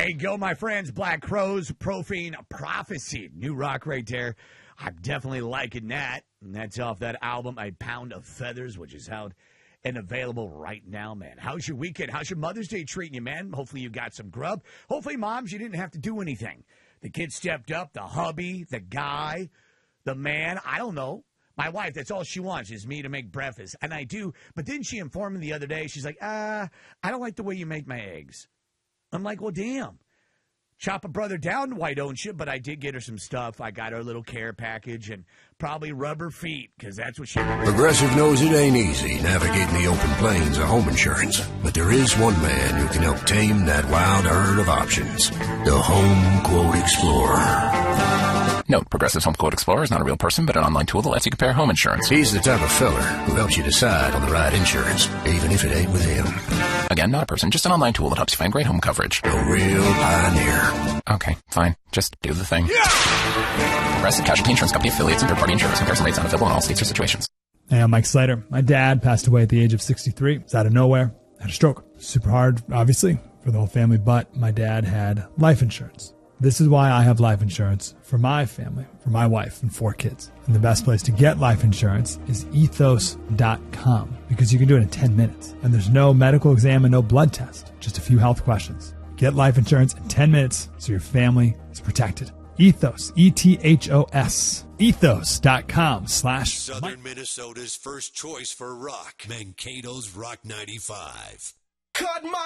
There you go, my friends. Black Crowes, Profane Prophecy. New rock right there. I'm definitely liking that. And that's off that album, A Pound of Feathers, which is out and available right now, man. How's your weekend? How's your Mother's Day treating you, man? Hopefully you got some grub. Hopefully, moms, you didn't have to do anything. The kids stepped up, the hubby, the guy, the man. I don't know. My wife, that's all she wants is me to make breakfast. And I do. But didn't she inform me the other day? She's like, I don't like the way you make my eggs. I'm like, well, damn. Chop a brother down, why don't you? But I did get her some stuff. I got her a little care package and probably rub her feet because that's what she wants. Progressive knows it ain't easy navigating the open plains of home insurance. But there is one man who can help tame that wild herd of options. The Home Quote Explorer. Note, Progressive's Home Quote Explorer is not a real person, but an online tool that lets you compare home insurance. He's the type of feller who helps you decide on the right insurance, even if it ain't with him. Again, not a person, just an online tool that helps you find great home coverage. A real pioneer. Okay, fine. Just do the thing. Yeah! Progressive Casualty Insurance Company affiliates and third-party insurance. Comparison rates not available in all states or situations. Hey, I'm Mike Slater. My dad passed away at the age of 63. It was out of nowhere. Had a stroke. Super hard, obviously, for the whole family, but my dad had life insurance. This is why I have life insurance for my family, for my wife and 4 kids. And the best place to get life insurance is ethos.com because you can do it in 10 minutes. And there's no medical exam and no blood test, just a few health questions. Get life insurance in 10 minutes so your family is protected. Ethos, E-T-H-O-S, ethos.com/ Southern Minnesota's first choice for rock. Mankato's Rock 95. Cut my